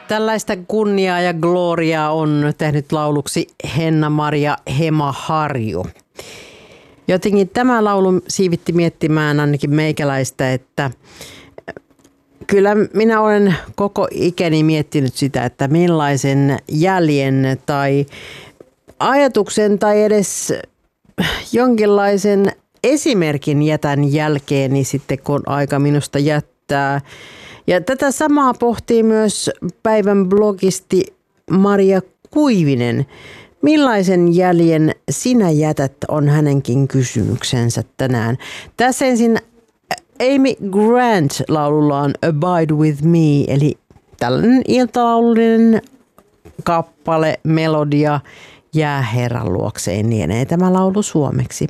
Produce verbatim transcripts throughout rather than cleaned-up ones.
Tällaista kunniaa ja gloriaa on tehnyt lauluksi Henna-Maria Hema-Harju. Jotenkin tämä laulu siivitti miettimään ainakin meikäläistä, että kyllä minä olen koko ikäni miettinyt sitä, että millaisen jäljen tai ajatuksen tai edes jonkinlaisen esimerkin jätän jälkeeni sitten, kun aika minusta jättää. Ja tätä samaa pohtii myös päivän blogisti Maria Kuivinen. Millaisen jäljen sinä jätät, on hänenkin kysymyksensä tänään. Tässä ensin Amy Grant laulullaan Abide With Me, eli tällainen iltalaulullinen kappale, melodia, Jää Herran luokseen, lienee tämä laulu suomeksi.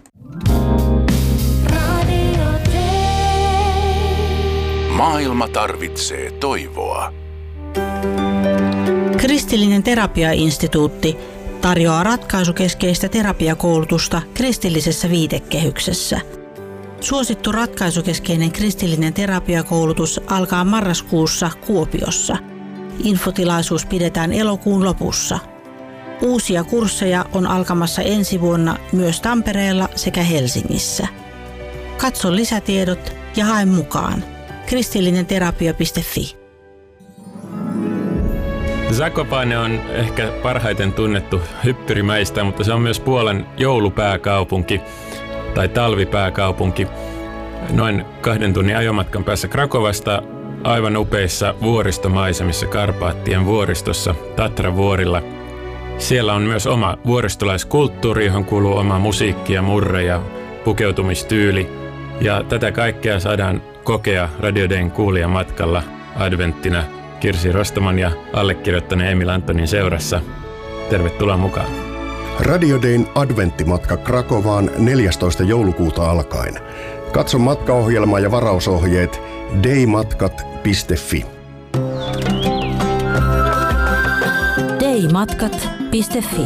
Maailma tarvitsee toivoa. Kristillinen terapiainstituutti tarjoaa ratkaisukeskeistä terapiakoulutusta kristillisessä viitekehyksessä. Suosittu ratkaisukeskeinen kristillinen terapiakoulutus alkaa marraskuussa Kuopiossa. Infotilaisuus pidetään elokuun lopussa. Uusia kursseja on alkamassa ensi vuonna myös Tampereella sekä Helsingissä. Katso lisätiedot ja hae mukaan. kristillinenterapia piste fi. Zakopane on ehkä parhaiten tunnettu hyppyrimäistä, mutta se on myös Puolan joulupääkaupunki tai talvipääkaupunki. Noin kahden tunnin ajomatkan päässä Krakovasta, aivan upeissa vuoristomaisemissa Karpaattien vuoristossa Tatravuorilla. Siellä on myös oma vuoristolaiskulttuuri, johon kuuluu oma musiikki ja murre ja pukeutumistyyli. Ja tätä kaikkea saadaan kokea Radio Dayn kuulijamatkalla adventtina Kirsi Rostaman ja allekirjoittaneen Emil Antonin seurassa. Tervetuloa mukaan. Radio Dayn adventtimatka Krakovaan neljästoista joulukuuta alkaen. Katso matkaohjelma ja varausohjeet daymatkat piste fi. daymatkat piste fi.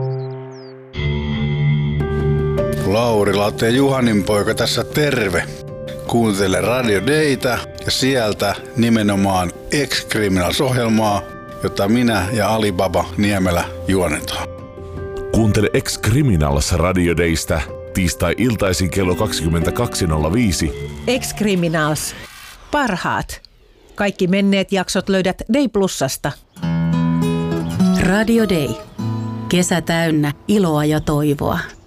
Lauri Latte Juhanin poika tässä terve. Kuuntele Radio Daytä ja sieltä nimenomaan Ex-Criminals-ohjelmaa, jota minä ja Alibaba Niemelä juonetaan. Kuuntele Ex-Criminals Radio Daystä tiistai-iltaisin kello kaksikymmentäkaksi nolla viisi. Ex-Criminals. Parhaat. Kaikki menneet jaksot löydät Day Plusasta. Radio Day. Kesä täynnä iloa ja toivoa.